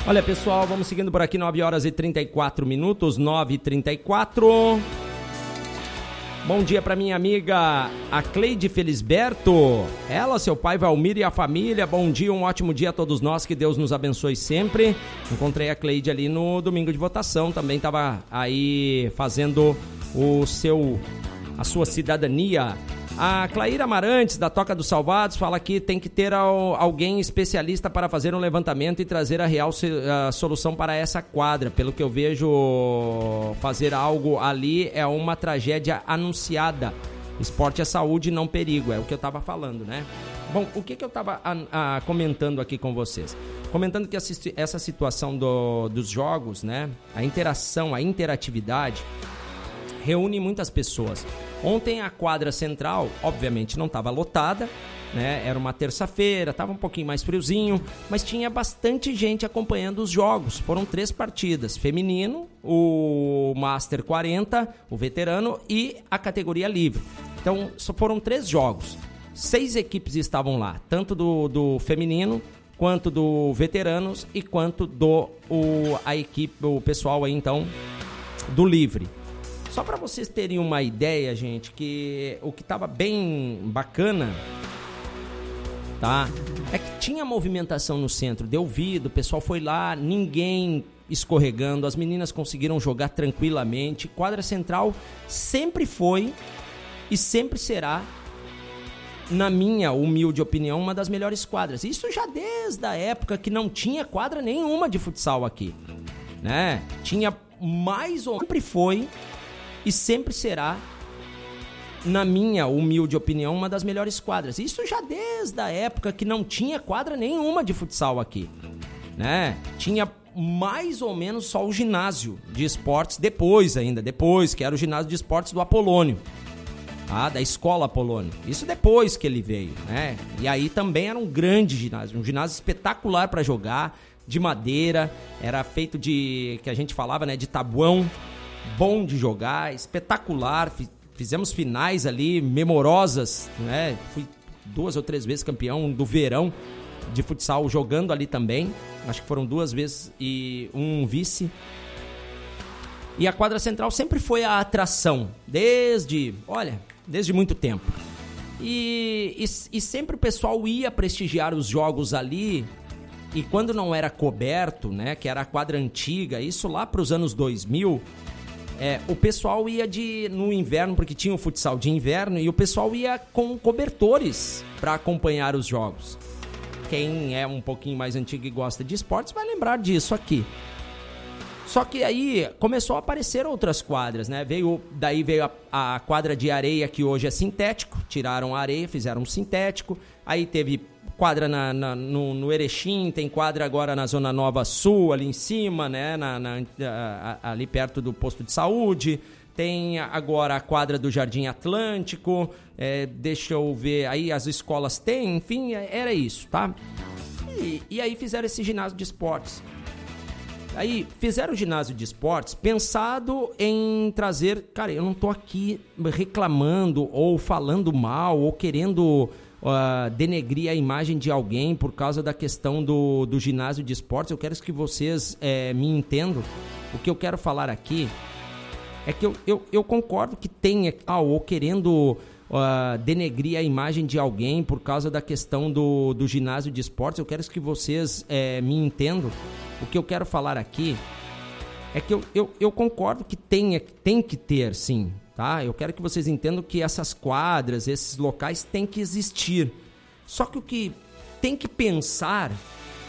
Olha, pessoal, vamos seguindo por aqui, 9 horas e 34 minutos, 9h34. Bom dia para minha amiga, a Cleide Felisberto. Ela, seu pai Valmir e a família. Bom dia, um ótimo dia a todos nós, que Deus nos abençoe sempre. Encontrei a Cleide ali no domingo de votação, também estava aí fazendo a sua cidadania. A Claíra Amarantes, da Toca dos Salvados, fala que tem que ter alguém especialista para fazer um levantamento e trazer a real solução para essa quadra. Pelo que eu vejo, fazer algo ali é uma tragédia anunciada. Esporte é saúde, não perigo, é o que eu estava falando, né? Bom, o que eu estava comentando aqui com vocês? Comentando que essa situação dos jogos, né? A interação, a interatividade, reúne muitas pessoas. Ontem a quadra central, obviamente, não estava lotada, né? Era uma terça-feira, estava um pouquinho mais friozinho, mas tinha bastante gente acompanhando os jogos. Foram 3 partidas, feminino, o Master 40, o veterano e a categoria livre. Então, só foram 3 jogos. 6 equipes estavam lá, tanto do feminino, quanto do veteranos e quanto o pessoal aí, então, do livre. Só para vocês terem uma ideia, gente, que o que estava bem bacana, tá? É que tinha movimentação no centro, deu vida, o pessoal foi lá, ninguém escorregando, as meninas conseguiram jogar tranquilamente. Quadra central sempre foi e sempre será, na minha humilde opinião, uma das melhores quadras. Isso já desde a época que não tinha quadra nenhuma de futsal aqui, né? Tinha mais ou menos, sempre foi e sempre será, na minha humilde opinião, uma das melhores quadras. Isso já desde a época que não tinha quadra nenhuma de futsal aqui, né? Tinha mais ou menos só o ginásio de esportes, depois, que era o ginásio de esportes do Apolônio, tá? Da escola Apolônio. Isso depois que ele veio, né? E aí também era um grande ginásio, um ginásio espetacular para jogar, de madeira, era feito de, que a gente falava, né, de tabuão, bom de jogar, espetacular. Fizemos finais ali memorosas, né? Fui 2 ou 3 vezes campeão do verão de futsal jogando ali também. Acho que foram 2 vezes e um vice. E a quadra central sempre foi a atração, desde muito tempo. E sempre o pessoal ia prestigiar os jogos ali. E quando não era coberto, né, que era a quadra antiga, isso lá para os anos 2000... o pessoal ia no inverno, porque tinha o futsal de inverno, e o pessoal ia com cobertores para acompanhar os jogos. Quem é um pouquinho mais antigo e gosta de esportes vai lembrar disso aqui. Só que aí começou a aparecer outras quadras, né? Daí veio a quadra de areia, que hoje é sintético, tiraram a areia, fizeram um sintético. Aí teve quadra no Erechim, tem quadra agora na Zona Nova Sul, ali em cima, né? Ali perto do posto de saúde. Tem agora a quadra do Jardim Atlântico. Deixa eu ver, aí as escolas têm, enfim, era isso, tá? E aí fizeram esse ginásio de esportes. Aí fizeram o ginásio de esportes pensado em trazer... Cara, eu não tô aqui reclamando ou falando mal ou querendo... denegrir a imagem de alguém por causa da questão do ginásio de esportes. Eu quero que vocês me entendam. O que eu quero falar aqui é que eu concordo que tenha, ou querendo denegrir a imagem de alguém por causa da questão do ginásio de esportes. Eu quero que vocês me entendam. O que eu quero falar aqui é que eu concordo que tem que ter, sim. Tá? Eu quero que vocês entendam que essas quadras, esses locais têm que existir. Só que o que tem que pensar